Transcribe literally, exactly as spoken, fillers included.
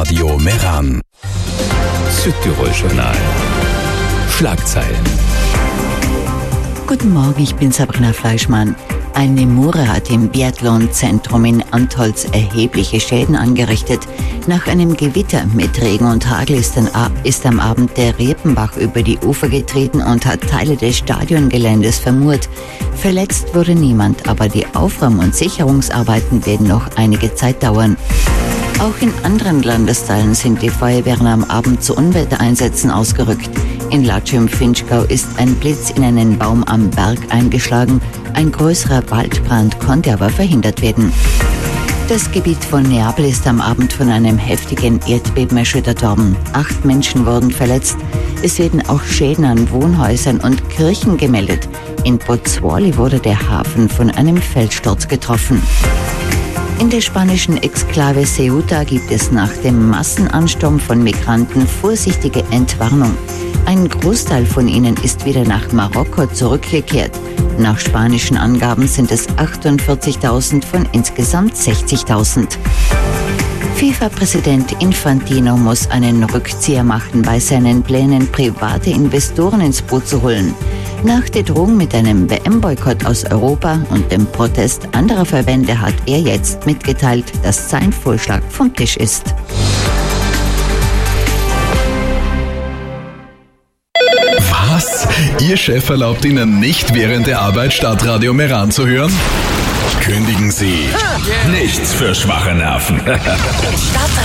Stadtradio Meran. Südtirol-Journal. Schlagzeilen. Guten Morgen, ich bin Sabrina Fleischmann. Ein Lemure hat im Biathlonzentrum in Antholz erhebliche Schäden angerichtet. Nach einem Gewitter mit Regen und Hagel ist, ein A- ist am Abend der Riepenbach über die Ufer getreten und hat Teile des Stadiongeländes vermurt. Verletzt wurde niemand, aber die Aufräum- und Sicherungsarbeiten werden noch einige Zeit dauern. Auch in anderen Landesteilen sind die Feuerwehren am Abend zu Unwettereinsätzen ausgerückt. In Latsch im Finchgau ist ein Blitz in einen Baum am Berg eingeschlagen. Ein größerer Waldbrand konnte aber verhindert werden. Das Gebiet von Neapel ist am Abend von einem heftigen Erdbeben erschüttert worden. Acht Menschen wurden verletzt. Es werden auch Schäden an Wohnhäusern und Kirchen gemeldet. In Pozzuoli wurde der Hafen von einem Felssturz getroffen. In der spanischen Exklave Ceuta gibt es nach dem Massenansturm von Migranten vorsichtige Entwarnung. Ein Großteil von ihnen ist wieder nach Marokko zurückgekehrt. Nach spanischen Angaben sind es achtundvierzigtausend von insgesamt sechzigtausend. FIFA-Präsident Infantino muss einen Rückzieher machen bei seinen Plänen, private Investoren ins Boot zu holen. Nach der Drohung mit einem W M-Boykott aus Europa und dem Protest anderer Verbände hat er jetzt mitgeteilt, dass sein Vorschlag vom Tisch ist. Was? Ihr Chef erlaubt Ihnen nicht während der Arbeit Stadtradio Meran zu hören? Kündigen Sie. Nichts für schwache Nerven. Stadtradio